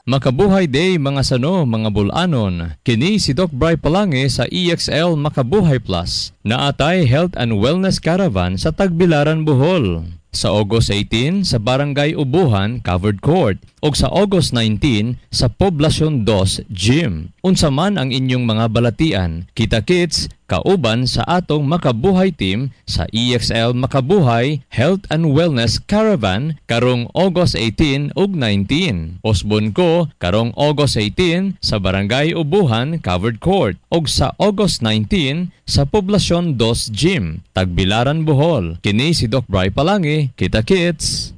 Makabuhay Day mga sano, mga bulanon. Kini si Doc Bry Palange sa EXL Makabuhay Plus na atay Health and Wellness Caravan sa Tagbilaran, Bohol. Sa August 18 sa Barangay Ubuhan, Covered Court. O sa August 19 sa Poblacion 2, Gym. Unsa man ang inyong mga balatian, kita-kits, kauban sa atong Makabuhay team sa EXL Makabuhay Health and Wellness Caravan karong August 18 ug 19. Osbon ko karong August 18 sa Barangay Ubuhan, Covered Court. O sa August 19 sa Poblacion 2, Gym, Tagbilaran, Bohol. Kini si Doc Bry Palange, kita-kits.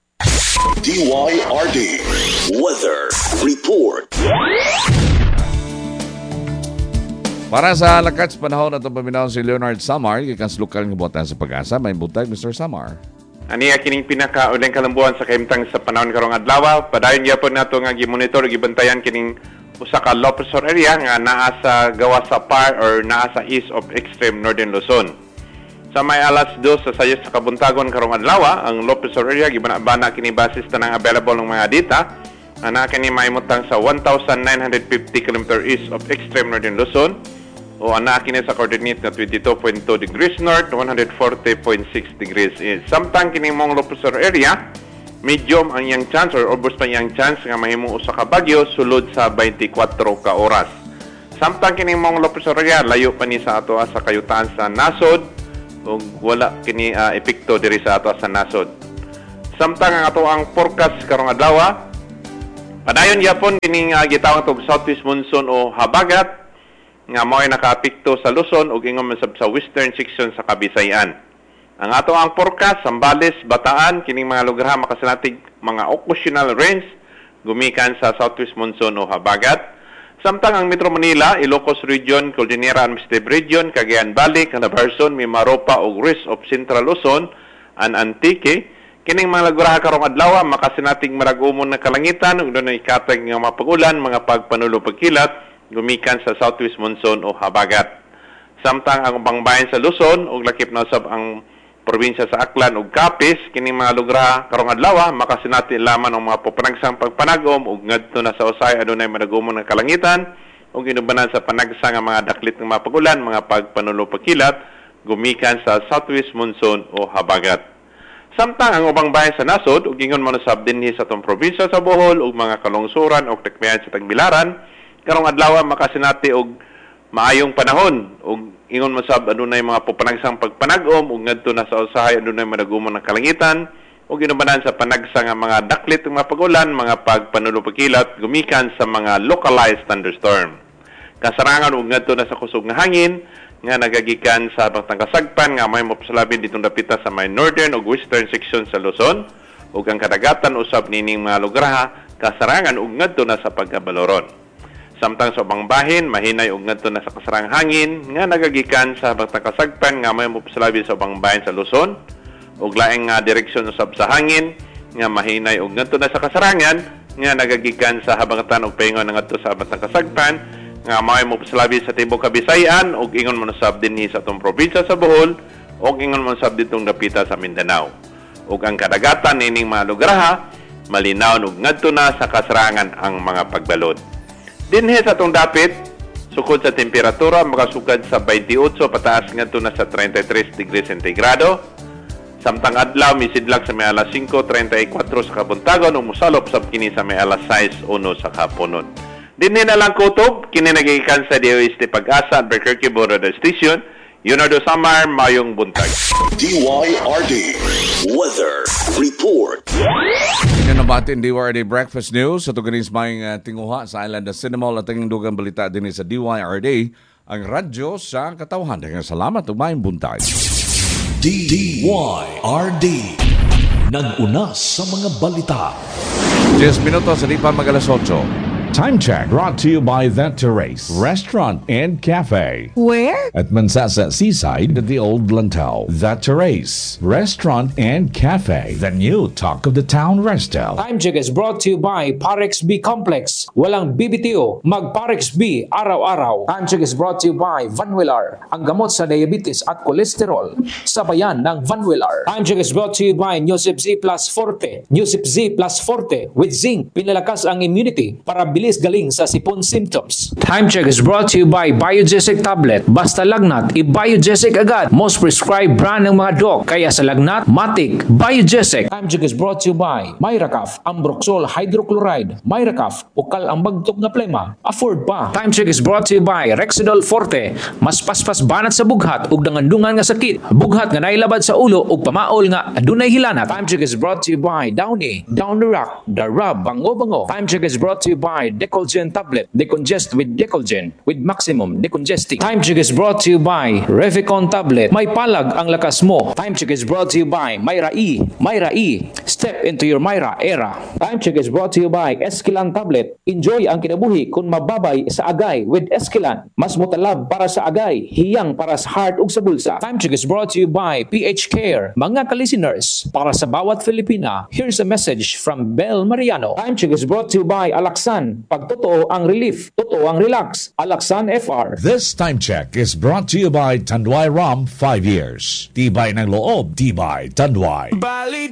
DYRD Weather Report. Para sa lakats panahon at paminaw si Leonard Samar, ikans lokal ng buwatan sa Pag-asa. May buntag, Mr. Samar. Ani kining pinaka-uling kalambuan sa kahimtang sa panahon karong adlaw. Padayon gyapon nato nga gi-monitor gibantayan kining usa ka low pressure area nga naa sa gawas sa par or naa sa east of extreme northern Luzon. Sa may alas 2 sa sayos sa kabuntagon karong adlaw, ang low pressure area gibana-bana kini basis tanang available ng mga data. Ana kini mahimutang sa 1,950 km east of extreme northern Luzon o ana kini sa coordinate nga 22.2 degrees north, 140.6 degrees east. Samtang kini mong low pressure area, medium ang iyang chance or obvious pa iyang chance nga mahimong usa ka bagyo sulod sa 24 ka oras. Samtang kini mong low pressure area, layo pa ni sa ato sa kayutaan sa nasod ug wala kini epekto diri sa ato sa nasod. Samtang ang ato ang forecast karong adlaw, padayon gyapon kini gitawag og southwest monsoon o habagat nga mao'y nakaapekto sa Luzon ug ingon man sa western section sa Kabisayan. Ang ato ang forecast Sambales, Bataan kining mga lugar makasinatig mga occasional rains gumikan sa southwest monsoon o habagat. Samtang ang Metro Manila, Ilocos Region, Cordillera Administrative Region, Cagayan Valley, Calabarzon, Mimaropa ug rest of Central Luzon and Antique, kining mga lugar karong adlaw makasinatig marag-umon na kalangitan ug dunay katag nga mapag-ulan, mga pagpanulo pagkilat gumikan sa southwest monsoon o habagat. Samtang ang ubang bayan sa Luzon ug lakip na usab ang probinsya sa Aklan ug Capiz, kining mga lugar karong adlaw makasinati lamang ang mga popanagsang pagpanagom ug ngadto na sa usay adunay madagumon nga kalangitan ug inubanan sa panagsa nga mga daklit nga mapag-ulan, mga pagpanulo pagkilat gumikan sa southwest monsoon o habagat. Samtang ang ubang bayan sa nasod ug ingon man usab dinhi sa atong probinsya sa Bohol ug mga kalungsuran ug tekmehan sa Tagbilaran, karong adlaw makasinati og maayong panahon ug ingon man sab adunay mga popanagsang pagpanagom ug ngadto na sa usahay adunay madagumon nga kalangitan ug inubanan sa panagsa nga mga daklit ug mapag-ulan, mga pagpanulo pagkilat gumikan sa mga localized thunderstorm. Kasarangan ug ngadto na sa kusog nga hangin nga nagagikan sa bangtang kasagpan nga may mapsalabin ditong dapita sa may northern ug western section sa Luzon ug ang kadagatan usab nining mga lugar kasarangan ug ngadto na sa pagkabaloron. Samtang sa ubang bahin, mahinay ug ngadto na sa kasarang hangin nga nagagikan sa bangtang kasagpan nga may mapasalabi sa ubang bahin sa Luzon ug laing nga direksyon usab sa hangin nga mahinay ug ngadto na sa kasarangan nga nagagikan sa habagatan ug paingon ngadto sa bangtang kasagpan nga may mapasalabi sa tibuok Kabisayan ug ingon man usab dinhi sa atong probinsya sa Bohol ug ingon man usab ditong dapita sa Mindanao. Ug ang kadagatan nining mga lugar malinaw ug ngadto na sa kasarangan ang mga pagbalod. Dinhi sa itong dapit, sukod sa temperatura, makasukad sa 28 pataas ngadto na sa 33 degrees centigrado. Samtang adlaw, misidlag sa may alas 5:34 sa kabuntagon ug mosalop sab kini sa may alas 6:01 sa kapunon. Dinhi na lang kutob, kini nagikan sa DOST Pag-asa at Albuquerque Border Station. Leonardo Samar, mayong buntag. DYRD Weather Report. Pinanabatin DYRD Breakfast News sa tuganis mayong tinguha sa Island of Cinemal at ang dugang balita din sa DYRD, ang radyo sa katawhan. Daghang salamat ug mayong buntag. DYRD nag-una sa mga balita. 10 minutos sa di pa mag alas 8. Time check brought to you by The Terrace Restaurant and Cafe. Where? At Mansasa Seaside at the Old Lantau. The Terrace Restaurant and Cafe. The new talk of the town, Restel. Time check is brought to you by Parex B Complex. Walang BBTO, mag Parex B araw-araw. Time check is brought to you by Van Willar, ang gamot sa diabetes at kolesterol. Sabayan ng Van Willar. Time check is brought to you by Newsip Z Plus Forte. Newsip Z Plus Forte with zinc, pinalakas ang immunity para bilis galing sa sipon symptoms. Time check is brought to you by Biogesic Tablet. Basta lagnat, i-Biogesic agad. Most prescribed brand ng mga doc. Kaya sa lagnat, matik, Biogesic. Time check is brought to you by Myracaf, Ambroxol Hydrochloride. Myracaf, ukal ang bagtok na plema. Afford pa. Time check is brought to you by Rexidol Forte. Mas paspas banat sa bughat ug dangandungan nga sakit. Bughat nga nailabad sa ulo ug pamaol nga adunay hilanat. Time check is brought to you by Downy, Down the Rock, The Rub, Bango. Time check is brought to you by Decolgen Tablet. Decongest with Decolgen with maximum decongesting. Time check is brought to you by Revicon Tablet. May palag ang lakas mo. Time check is brought to you by Myra E. Myra E. Step into your Myra era. Time check is brought to you by Esquilan Tablet. Enjoy ang kinabuhi kung mababay sa agay with Esquilan. Mas mutalab para sa agay, hiyang para sa heart ug sa bulsa. Time check is brought to you by PH Care. Mga ka-listeners, para sa bawat Filipina, here's a message from Bel Mariano. Time check is brought to you by Alaxan. Pag totoo ang relief, totoo ang relax. Alaxan FR. This time check is brought to you by Tanduay Rum 5 years. Tibay ng loob, tibay Tanduay.